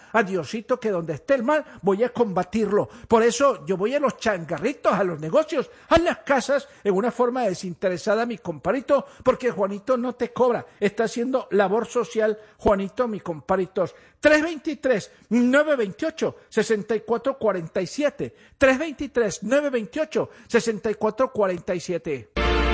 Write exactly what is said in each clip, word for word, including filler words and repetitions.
a Diosito que donde esté el mal voy a combatirlo. Por eso yo voy a los changarritos, a los negocios, a las casas, en una forma desinteresada, mi comparito, porque Juanito no te cobra, está haciendo labor social, Juanito, mi comparitos. tres veintitrés, nueve veintiocho, sesenta y cuatro cuarenta y siete, tres veintitrés, nueve veintiocho, sesenta y cuatro cuarenta y siete.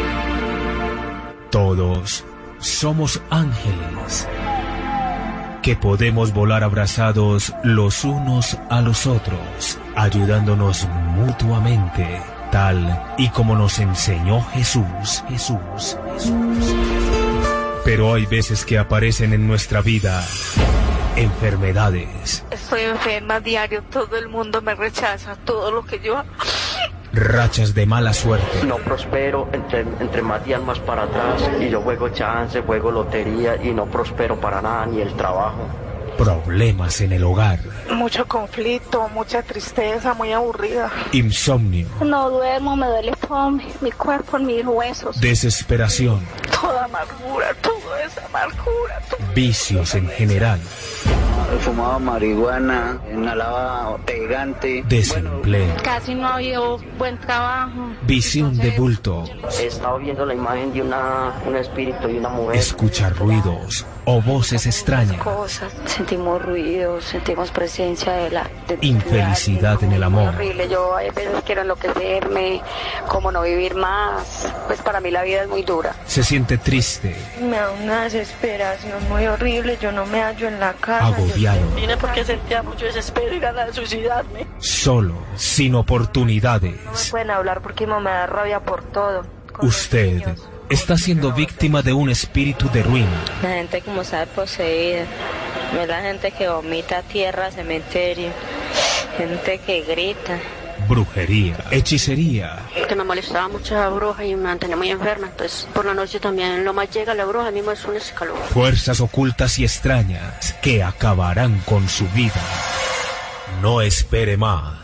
Todos somos ángeles que podemos volar abrazados los unos a los otros, ayudándonos mutuamente, tal y como nos enseñó Jesús, Jesús, Jesús. Pero hay veces que aparecen en nuestra vida enfermedades. Estoy enferma a diario, todo el mundo me rechaza, todo lo que yo hago. Rachas de mala suerte. No prospero, entre, entre más días más para atrás, y yo juego chance, juego lotería y no prospero para nada, ni el trabajo. Problemas en el hogar. Mucho conflicto, mucha tristeza, muy aburrida. Insomnio. No duermo, me duele todo mi, mi cuerpo, mis huesos. Desesperación. Toda amargura, todo es amargura. Todo... Vicios en general. Fumaba marihuana, inhalaba pegante. Desempleo. Bueno, casi no había buen trabajo. Visión Entonces, de bulto. He estado viendo la imagen de una, un espíritu y una mujer. Escuchar ruidos o voces extrañas. Cosas. Sentimos ruidos, sentimos presencia de la... De, Infelicidad de en el amor. Horrible, yo a veces quiero enloquecerme, como no vivir más. Pues para mí la vida es muy dura. Se siente triste. Me da una desesperación muy horrible, yo no me hallo en la casa. Agobiado. Vine porque sentía mucho desespero y ganas de suicidarme. Solo, sin oportunidades. No me pueden hablar porque me da rabia por todo. Usted está siendo víctima de un espíritu de ruina. La gente como sabe poseída, es la gente que vomita tierra, cementerio, gente que grita. Brujería, hechicería. Que me molestaba mucho la bruja y me mantenía muy enferma, entonces por la noche también lo más llega la bruja, a mí me es un escalofrío. Fuerzas ocultas y extrañas que acabarán con su vida. No espere más.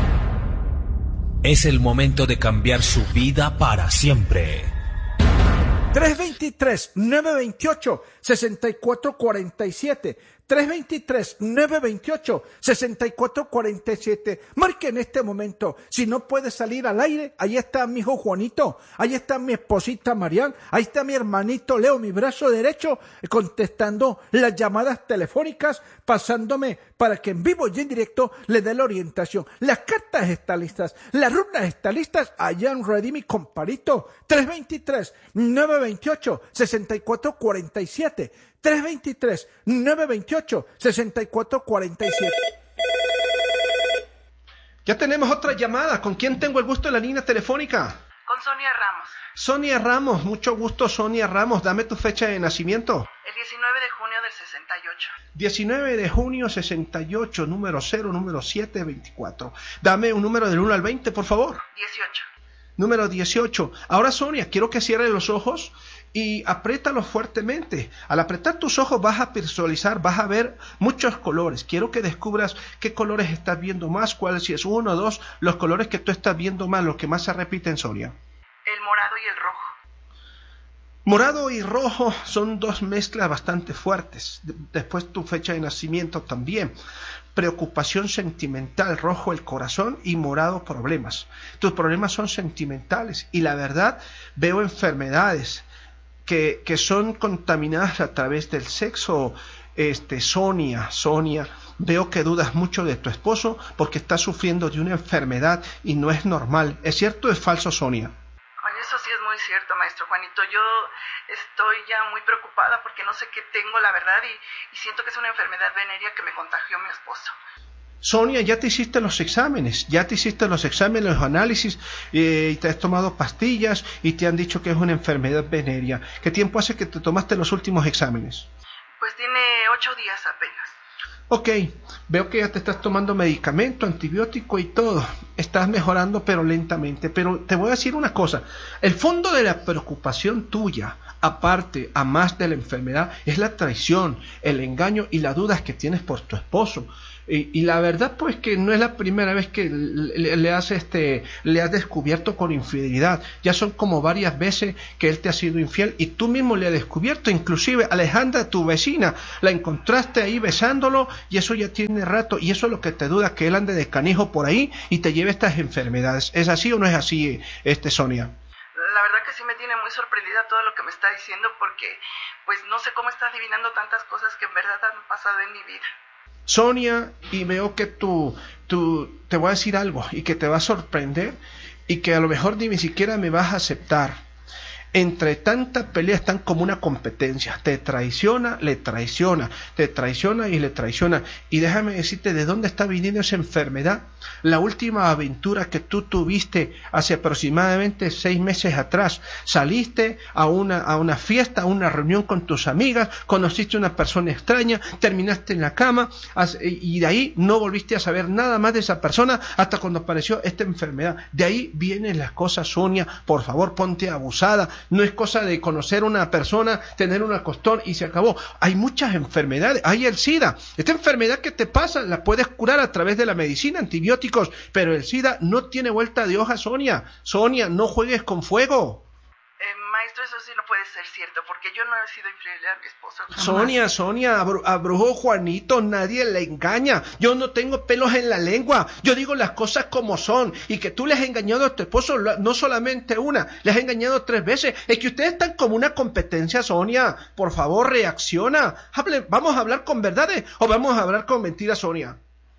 Es el momento de cambiar su vida para siempre. tres veintitrés, nueve veintiocho, sesenta y cuatro cuarenta y siete. tres veintitrés, nueve veintiocho, sesenta y cuatro cuarenta y siete. Marque en este momento. Si no puede salir al aire, ahí está mi hijo Juanito, ahí está mi esposita Marián, ahí está mi hermanito Leo, mi brazo derecho, contestando las llamadas telefónicas, pasándome para que en vivo y en directo le dé la orientación. Las cartas están listas, las runas están listas, allá en ready mi comparito. tres veintitrés, nueve veintiocho, sesenta y cuatro cuarenta y siete. tres veintitrés, nueve veintiocho, sesenta y cuatro cuarenta y siete. Ya tenemos otra llamada. ¿Con quién tengo el gusto en la línea telefónica? Con Sonia Ramos. Sonia Ramos, mucho gusto, Sonia Ramos. Dame tu fecha de nacimiento. El diecinueve de junio del sesenta y ocho. diecinueve de junio sesenta y ocho, número cero, número siete veinticuatro. Dame un número del uno al veinte, por favor. dieciocho. Número dieciocho. Ahora, Sonia, quiero que cierres los ojos y apriétalos fuertemente. Al apretar tus ojos vas a visualizar, vas a ver muchos colores. Quiero que descubras qué colores estás viendo más, cuáles, si es uno o dos, los colores que tú estás viendo más, los que más se repiten, Sonia. El morado y el rojo. Morado y rojo son dos mezclas bastante fuertes. Después tu fecha de nacimiento también. Preocupación sentimental, rojo el corazón y morado problemas. Tus problemas son sentimentales y la verdad veo enfermedades que, que son contaminadas a través del sexo. Este, Sonia, Sonia, veo que dudas mucho de tu esposo porque está sufriendo de una enfermedad y no es normal. ¿Es cierto o es falso, Sonia? Oye, eso sí es muy cierto, maestro Juanito. Yo estoy ya muy preocupada porque no sé qué tengo, la verdad, y, y siento que es una enfermedad venérea que me contagió mi esposo. Sonia, ya te hiciste los exámenes, ya te hiciste los exámenes, los análisis, eh, y te has tomado pastillas y te han dicho que es una enfermedad venérea. ¿Qué tiempo hace que te tomaste los últimos exámenes? Pues tiene ocho días apenas. Ok, veo que ya te estás tomando medicamento, antibiótico y todo. Estás mejorando pero lentamente. Pero te voy a decir una cosa, el fondo de la preocupación tuya, aparte, a más de la enfermedad, es la traición, el engaño y las dudas que tienes por tu esposo. Y, y la verdad pues que no es la primera vez que le, le has este le has descubierto con infidelidad. Ya son como varias veces que él te ha sido infiel y tú mismo le has descubierto. Inclusive Alejandra, tu vecina, la encontraste ahí besándolo y eso ya tiene rato, y eso es lo que te duda, que él ande de canijo por ahí y te lleve estas enfermedades. ¿Es así o no es así, este Sonia? La verdad que sí me tiene muy sorprendida todo lo que me está diciendo, porque pues no sé cómo está adivinando tantas cosas que en verdad han pasado en mi vida. Sonia, y veo que tú, tú, te voy a decir algo, y que te va a sorprender, y que a lo mejor ni siquiera me vas a aceptar. Entre tanta pelea están como una competencia, te traiciona, le traiciona, te traiciona y le traiciona. Y déjame decirte de dónde está viniendo esa enfermedad. La última aventura que tú tuviste hace aproximadamente seis meses atrás, saliste a una, a una fiesta, a una reunión con tus amigas, conociste a una persona extraña, terminaste en la cama, y de ahí no volviste a saber nada más de esa persona hasta cuando apareció esta enfermedad. De ahí vienen las cosas, Sonia, por favor ponte abusada. No es cosa de conocer a una persona, tener un acostón y se acabó. Hay muchas enfermedades, hay el SIDA. Esta enfermedad que te pasa la puedes curar a través de la medicina, antibióticos, pero el SIDA no tiene vuelta de hoja, Sonia. Sonia, no juegues con fuego. Eh, maestro, eso sí no puede ser cierto, porque yo no he sido infiel a mi esposo. Jamás. Sonia, Sonia, a, bru a brujo Juanito nadie le engaña. Yo no tengo pelos en la lengua. Yo digo las cosas como son. Y que tú le has engañado a tu esposo, no solamente una, le has engañado tres veces. Es que ustedes están como una competencia, Sonia. Por favor, reacciona. Hable, ¿vamos a hablar con verdades o vamos a hablar con mentiras, Sonia?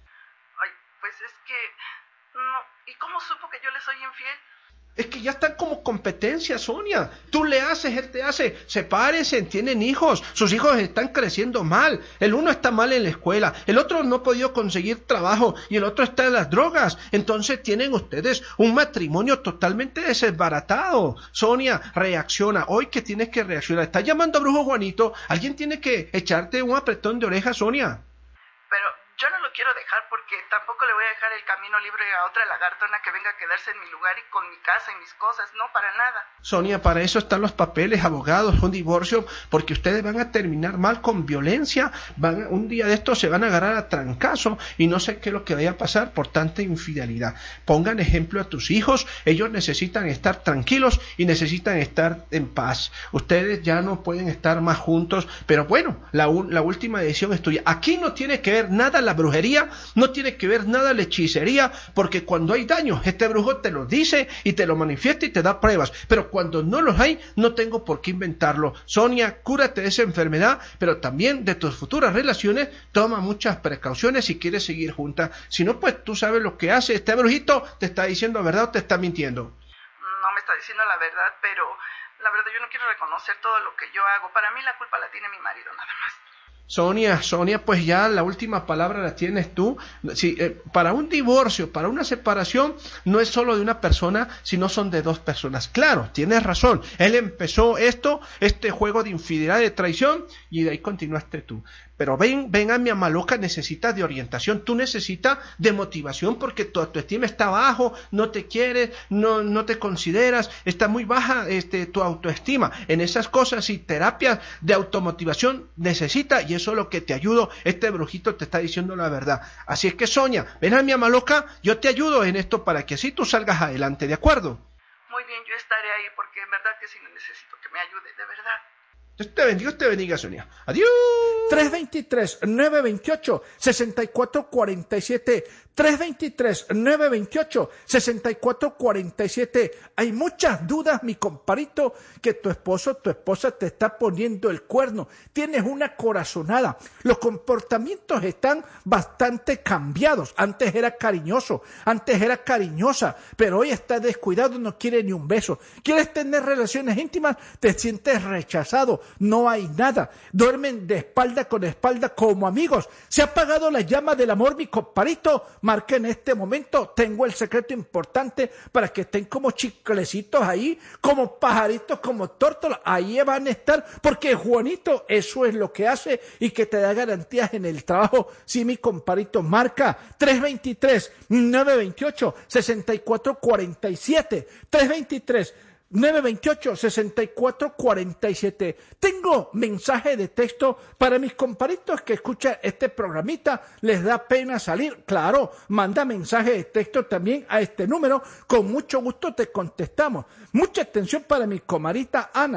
Ay, pues es que... no. ¿Y cómo supo que yo le soy infiel? Es que ya están como competencia, Sonia. Tú le haces, él te hace. Sepárense, tienen hijos. Sus hijos están creciendo mal. El uno está mal en la escuela. El otro no ha podido conseguir trabajo. Y el otro está en las drogas. Entonces tienen ustedes un matrimonio totalmente desbaratado. Sonia, reacciona. Hoy que tienes que reaccionar. Está llamando a brujo Juanito. Alguien tiene que echarte un apretón de oreja, Sonia. Pero... yo no lo quiero dejar porque tampoco le voy a dejar el camino libre a otra lagartona que venga a quedarse en mi lugar y con mi casa y mis cosas, no, para nada. Sonia, para eso están los papeles, abogados, un divorcio, porque ustedes van a terminar mal con violencia, van, un día de estos se van a agarrar a trancazo y no sé qué es lo que vaya a pasar por tanta infidelidad. Pongan ejemplo a tus hijos, ellos necesitan estar tranquilos y necesitan estar en paz. Ustedes ya no pueden estar más juntos, pero bueno, la, la última decisión es tuya. Aquí no tiene que ver nada la brujería, no tiene que ver nada la hechicería, porque cuando hay daño, este brujo te lo dice y te lo manifiesta y te da pruebas, pero cuando no los hay, no tengo por qué inventarlo. Sonia, cúrate de esa enfermedad, pero también de tus futuras relaciones, toma muchas precauciones si quieres seguir juntas. Si no, pues tú sabes lo que hace. Este brujito te está diciendo la verdad o te está mintiendo. No me está diciendo la verdad, pero la verdad yo no quiero reconocer todo lo que yo hago. Para mí la culpa la tiene mi marido, nada más. Sonia, Sonia, pues ya la última palabra la tienes tú. Sí, eh, para un divorcio, para una separación, no es solo de una persona, sino son de dos personas. Claro, tienes razón. Él empezó esto, este juego de infidelidad, de traición, y de ahí continuaste tú. Pero ven, ven a mi amaloca, necesitas de orientación, tú necesitas de motivación porque tu autoestima está bajo, no te quieres, no, no te consideras, está muy baja este, tu autoestima. En esas cosas y terapias de automotivación necesitas, y eso es lo que te ayudo. Este brujito te está diciendo la verdad. Así es que Sonia, ven a mi amaloca, yo te ayudo en esto para que así tú salgas adelante, ¿de acuerdo? Muy bien, yo estaré ahí porque en verdad que sí necesito que me ayude, de verdad. Dios te bendiga, Dios te bendiga, Sonia. Adiós. tres dos tres, nueve dos ocho, seis cuatro cuatro siete. tres dos tres, nueve dos ocho, seis cuatro cuatro siete. Hay muchas dudas, mi comparito, que tu esposo, tu esposa te está poniendo el cuerno. Tienes una corazonada. Los comportamientos están bastante cambiados. Antes era cariñoso, antes era cariñosa, pero hoy está descuidado, no quiere ni un beso. ¿Quieres tener relaciones íntimas? Te sientes rechazado. No hay nada. Duermen de espalda con espalda como amigos. Se ha apagado la llama del amor, mi comparito. Marca en este momento. Tengo el secreto importante para que estén como chiclecitos ahí, como pajaritos, como tórtolas. Ahí van a estar, porque Juanito eso es lo que hace y que te da garantías en el trabajo. Sí, mi comparito, marca tres dos tres, nueve dos ocho, seis cuatro cuatro siete. tres dos tres, nueve dos ocho, seis cuatro cuatro siete. Tengo mensaje de texto para mis comparitos que escuchan este programita. Les da pena salir. Claro, manda mensaje de texto también a este número. Con mucho gusto te contestamos. Mucha atención para mi comadita Ana.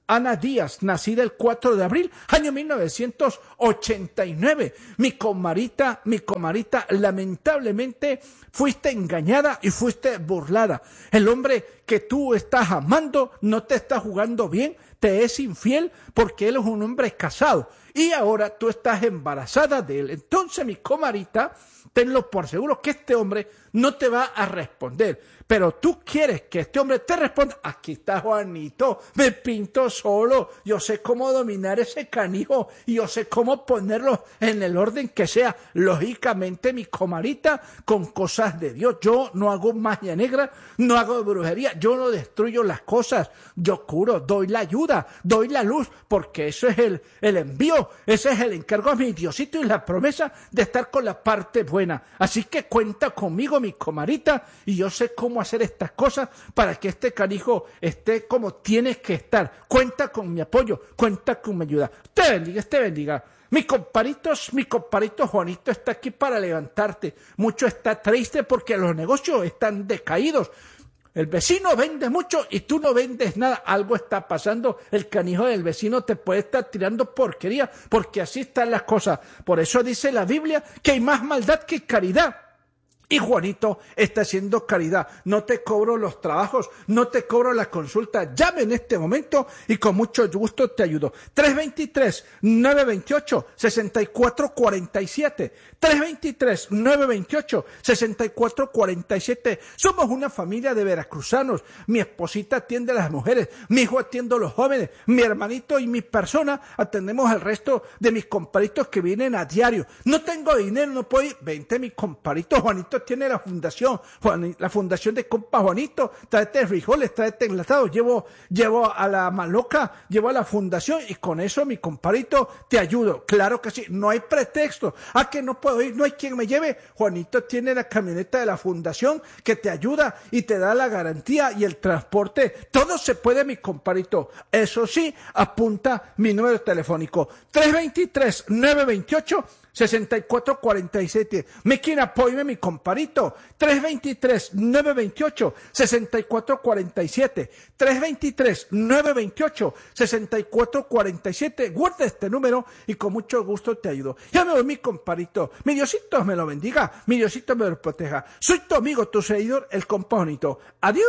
Ana Díaz, nacida el cuatro de abril, año mil novecientos ochenta y nueve. Mi comadrita, mi comadrita, lamentablemente fuiste engañada y fuiste burlada. El hombre que tú estás amando no te está jugando bien, te es infiel porque él es un hombre casado y ahora tú estás embarazada de él. Entonces, mi comadrita, tenlo por seguro que este hombre no te va a responder, pero tú quieres que este hombre te responda. Aquí está Juanito, me pinto solo, yo sé cómo dominar ese canijo y yo sé cómo ponerlo en el orden que sea. Lógicamente, mi comadrita, con cosas de Dios, yo no hago magia negra, no hago brujería, yo no destruyo las cosas, yo curo, doy la ayuda, doy la luz, porque eso es el, el envío, ese es el encargo a mi Diosito y la promesa de estar con la parte buena. Así que cuenta conmigo, mi comadrita, y yo sé cómo hacer estas cosas para que este canijo esté como tienes que estar. Cuenta con mi apoyo, cuenta con mi ayuda. Te bendiga, te bendiga. Mi comparitos, mi comparito Juanito está aquí para levantarte. Mucho está triste porque los negocios están decaídos. El vecino vende mucho y tú no vendes nada. Algo está pasando. El canijo del vecino te puede estar tirando porquería porque así están las cosas. Por eso dice la Biblia que hay más maldad que caridad. Y Juanito está haciendo caridad. No te cobro los trabajos, no te cobro la consulta. Llame en este momento y con mucho gusto te ayudo. tres dos tres, nueve dos ocho, seis cuatro cuatro siete. tres dos tres, nueve dos ocho, seis cuatro cuatro siete. Somos una familia de veracruzanos. Mi esposita atiende a las mujeres, mi hijo atiende a los jóvenes, mi hermanito y mi persona atendemos al resto de mis comparitos que vienen a diario. No tengo dinero, no puedo ir. Vente, mi comparito Juanito tiene la fundación, la fundación de compa Juanito, tráete frijoles, tráete enlatados, llevo, llevo a la maloca, llevo a la fundación y con eso, mi comparito, te ayudo. Claro que sí, no hay pretexto. ¿A que no puedo ir? No hay quien me lleve. Juanito tiene la camioneta de la fundación que te ayuda y te da la garantía y el transporte. Todo se puede, mi comparito. Eso sí, apunta mi número telefónico. tres dos tres, nueve dos ocho, seis cuatro cuatro siete. Me quiere apoyarme, mi comparito. tres dos tres, nueve dos ocho, seis cuatro cuatro siete. tres dos tres, nueve dos ocho, seis cuatro cuatro siete. Guarda este número y con mucho gusto te ayudo. Ya me voy, mi comparito. Mi Diosito me lo bendiga. Mi Diosito me lo proteja. Soy tu amigo, tu seguidor, el compa Juanito. Adiós.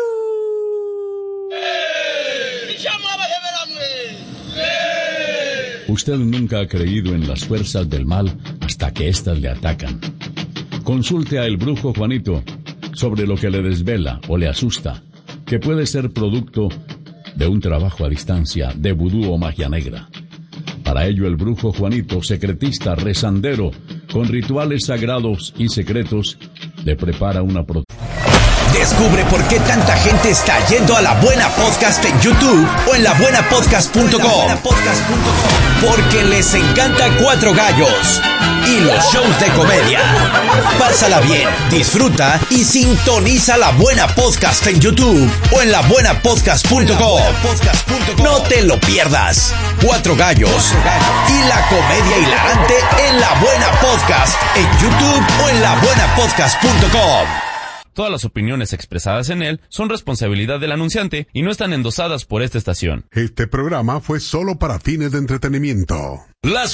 Usted nunca ha creído en las fuerzas del mal hasta que éstas le atacan. Consulte a el brujo Juanito sobre lo que le desvela o le asusta, que puede ser producto de un trabajo a distancia de vudú o magia negra. Para ello, el brujo Juanito, secretista, rezandero, con rituales sagrados y secretos, le prepara una protección. Descubre por qué tanta gente está yendo a La Buena Podcast en YouTube o en la buena podcast punto com. Porque les encanta Cuatro Gallos y los shows de comedia. Pásala bien, disfruta y sintoniza La Buena Podcast en YouTube o en la buena podcast punto com. No te lo pierdas. Cuatro Gallos y la comedia hilarante en La Buena Podcast en YouTube o en la buena podcast punto com. Todas las opiniones expresadas en él son responsabilidad del anunciante y no están endosadas por esta estación. Este programa fue solo para fines de entretenimiento. Las